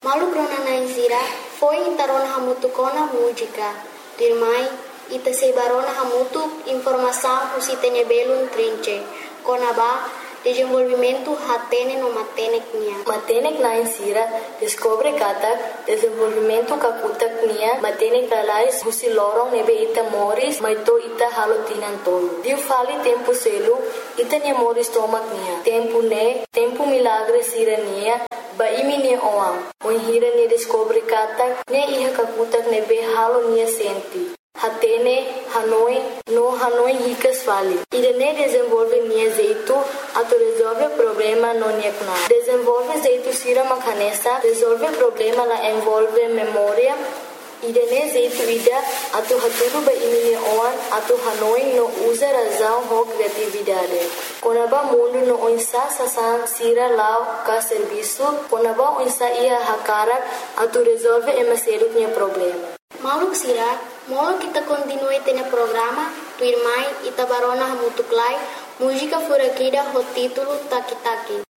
Malu krona naisira foi intarona hamutu kona música. Dirmai ita sebarona hamutu informação usitene belun trinche. Kona ba desenvolvimento hatene no matenek nia. Matenek naisira descobre katak desenvolvimento kakutak nia matenek alais husi lorong nebe ita moris maito ita halotinan tolo. Diu fali tempo selu ita nia moris tomak nia. Tempo milagre sira nia ba imi ne oam. Oi hira ne descobre katak ne iha kakutak nebe halo nia senti. Hatene, Hanoi ricas fali. Irene desenvolve nia jeito, ato resolve problema no nia kuna. Desenvolve jeito sira makanesa, resolve problema la envolve memória. Irene jeito ida, ato haturu ba imi ne oam, ato Hanoi no usa razão ho criatividade. Konaba mundo no onsa sasan sira lao ka serviço, konaba onsa ia hakarak, ato resolve emaseru nia problema. Maluk sira, molo kita continue tene programa, tu irmai ita barona hamutuklai, música furakida ho título Taki Taki.